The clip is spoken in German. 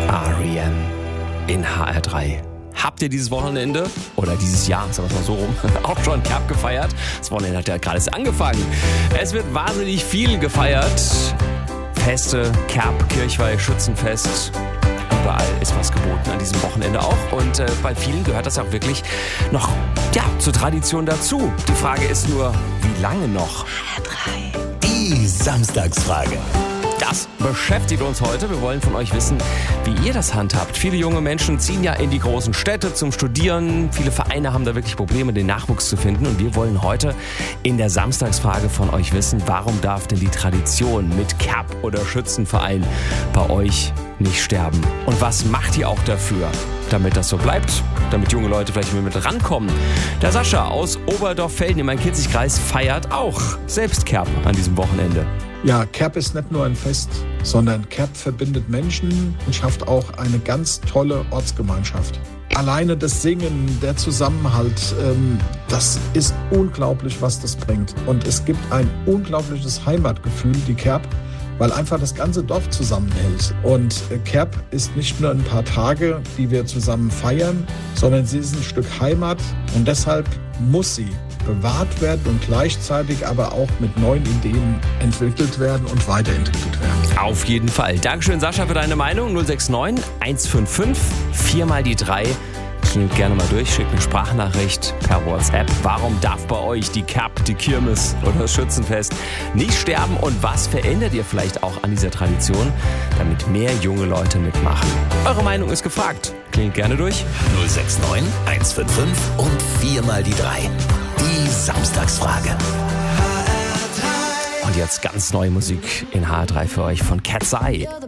R.E.M. in HR3. Habt ihr dieses Wochenende oder dieses Jahr, sagen wir es mal so rum, auch schon Kerb gefeiert? Das Wochenende hat ja gerade erst angefangen. Es wird wahnsinnig viel gefeiert. Feste, Kerb, Kirchweih, Schützenfest. Überall ist was geboten an diesem Wochenende auch. Und bei vielen gehört das auch wirklich noch zur Tradition dazu. Die Frage ist nur, wie lange noch? HR3. Die Samstagsfrage. Das beschäftigt uns heute. Wir wollen von euch wissen, wie ihr das handhabt. Viele junge Menschen ziehen ja in die großen Städte zum Studieren. Viele Vereine haben da wirklich Probleme, den Nachwuchs zu finden. Und wir wollen heute in der Samstagsfrage von euch wissen, warum darf denn die Tradition mit Kerb oder Schützenverein bei euch nicht sterben? Und was macht ihr auch dafür, damit das so bleibt? Damit junge Leute vielleicht mit rankommen. Der Sascha aus Oberdorf-Velden im Main-Kinzig-Kreis feiert auch selbst Kerb an diesem Wochenende. Ja, Kerb ist nicht nur ein Fest, sondern Kerb verbindet Menschen und schafft auch eine ganz tolle Ortsgemeinschaft. Alleine das Singen, der Zusammenhalt, das ist unglaublich, was das bringt. Und es gibt ein unglaubliches Heimatgefühl, die Kerb, weil einfach das ganze Dorf zusammenhält. Und Kerb ist nicht nur ein paar Tage, die wir zusammen feiern, sondern sie ist ein Stück Heimat und deshalb muss sie bewahrt werden und gleichzeitig aber auch mit neuen Ideen entwickelt werden und weiterentwickelt werden. Auf jeden Fall. Dankeschön, Sascha, für deine Meinung. 069 155 4 mal die 3. Klingt gerne mal durch, schickt eine Sprachnachricht per WhatsApp. Warum darf bei euch die Kerb, die Kirmes oder das Schützenfest nicht sterben? Und was verändert ihr vielleicht auch an dieser Tradition, damit mehr junge Leute mitmachen? Eure Meinung ist gefragt. Klingt gerne durch. 069 155 und 4 mal die 3. Die Samstagsfrage. Und jetzt ganz neue Musik in HR3 für euch von Cat's Eye.